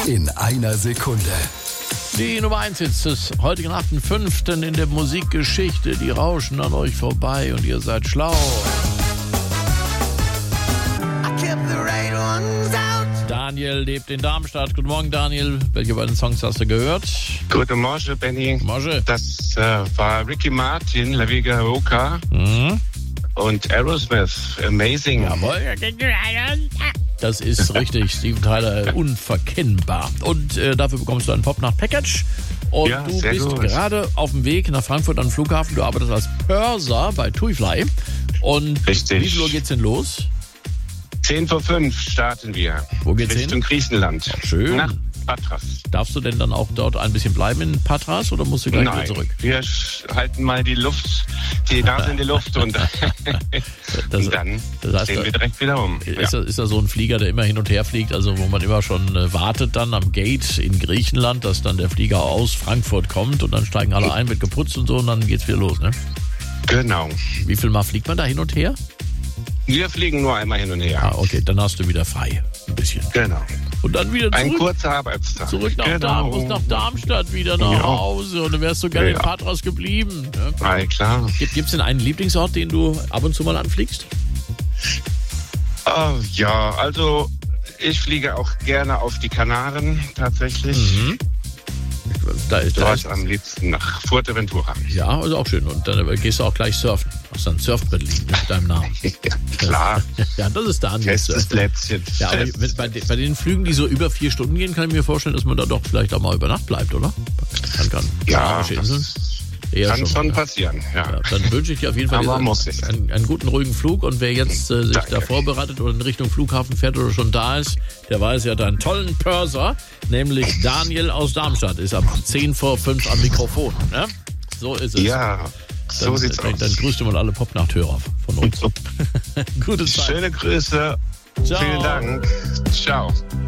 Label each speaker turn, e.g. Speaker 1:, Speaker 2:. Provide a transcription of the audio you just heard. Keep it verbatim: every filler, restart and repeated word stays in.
Speaker 1: in einer Sekunde.
Speaker 2: Die Nummer eins Hits des heutigen achten fünften in der Musikgeschichte. Die rauschen an euch vorbei und ihr seid schlau. Daniel lebt in Darmstadt. Guten Morgen, Daniel. Welche beiden Songs hast du gehört?
Speaker 3: Guten Morgen, Benny.
Speaker 2: Morgen.
Speaker 3: Das äh, war Ricky Martin, La Viga Roca
Speaker 2: Mhm.
Speaker 3: und Aerosmith, Amazing.
Speaker 2: Jawohl. Das ist richtig, Steven Tyler, unverkennbar. Und äh, dafür bekommst du ein Pop-Nacht-Package. Und
Speaker 3: Ja,
Speaker 2: du
Speaker 3: sehr
Speaker 2: bist
Speaker 3: gut.
Speaker 2: gerade auf dem Weg nach Frankfurt am Flughafen. Du arbeitest als Purser bei TuiFly. Und
Speaker 3: Richtig.
Speaker 2: wie viel Uhr geht's denn los?
Speaker 3: Zehn vor fünf starten wir.
Speaker 2: Wo geht's
Speaker 3: Richtung
Speaker 2: hin?
Speaker 3: Griechenland.
Speaker 2: Schön.
Speaker 3: Nach Patras.
Speaker 2: Darfst du denn dann auch dort ein bisschen bleiben in Patras oder musst du gleich wieder
Speaker 3: Nein,
Speaker 2: zurück?
Speaker 3: wir sch- halten mal die Luft, die Nase in die Luft und,
Speaker 2: Das,
Speaker 3: und dann
Speaker 2: das heißt,
Speaker 3: stehen wir direkt wieder um.
Speaker 2: Ist, da, ist da so ein Flieger, der immer hin und her fliegt, also wo man immer schon äh, wartet dann am Gate in Griechenland, dass dann der Flieger aus Frankfurt kommt und dann steigen alle ein, wird geputzt und so und dann geht's wieder los, ne?
Speaker 3: Genau.
Speaker 2: Wie viel Mal fliegt man da hin und her?
Speaker 3: Wir fliegen nur einmal hin und her.
Speaker 2: Ah, okay, dann hast du wieder frei, ein bisschen.
Speaker 3: Genau.
Speaker 2: Und dann wieder
Speaker 3: Ein
Speaker 2: zurück,
Speaker 3: kurzer Arbeitstag.
Speaker 2: zurück nach,
Speaker 3: genau.
Speaker 2: Darm, musst nach Darmstadt, wieder nach
Speaker 3: Ja.
Speaker 2: Hause und dann wärst du gerne
Speaker 3: Ja.
Speaker 2: in Patras geblieben. Ne?
Speaker 3: Ah, klar.
Speaker 2: Gibt es denn einen Lieblingsort, den du ab und zu mal anfliegst?
Speaker 3: Oh, ja, also ich fliege auch gerne auf die Kanaren tatsächlich.
Speaker 2: Mhm. Da ist, da
Speaker 3: Dort
Speaker 2: ist,
Speaker 3: am liebsten nach Fuerteventura.
Speaker 2: ja, ist auch schön. Und dann gehst du auch gleich surfen. Hast dann ein Surfbrett liegen mit deinem Namen.
Speaker 3: Ja, klar.
Speaker 2: Ja, das ist Daniel.
Speaker 3: Festes Plätzchen.
Speaker 2: Ja, aber
Speaker 3: Festes.
Speaker 2: bei, bei den Flügen, die so über vier Stunden gehen, kann ich mir vorstellen, dass man da doch vielleicht auch mal über Nacht bleibt, oder? Kann, kann.
Speaker 3: Ja,
Speaker 2: Kanarischen Inseln? Eher
Speaker 3: kann schon
Speaker 2: ja.
Speaker 3: passieren. Ja.
Speaker 2: Ja, dann wünsche ich dir auf jeden Fall
Speaker 3: Aber
Speaker 2: einen,
Speaker 3: muss nicht.
Speaker 2: einen, einen guten, ruhigen Flug. Und wer jetzt äh, sich
Speaker 3: Danke.
Speaker 2: da vorbereitet oder in Richtung Flughafen fährt oder schon da ist, der weiß ja, deinen tollen Purser, nämlich Daniel aus Darmstadt, ist ab zehn vor fünf am Mikrofon. Ne? So ist es.
Speaker 3: Ja, so
Speaker 2: dann,
Speaker 3: sieht's
Speaker 2: dann,
Speaker 3: aus.
Speaker 2: Dann grüßt du mal alle Pop-Nachthörer von uns. Gute Zeit.
Speaker 3: Schöne Grüße.
Speaker 2: Ciao.
Speaker 3: Vielen Dank. Ciao.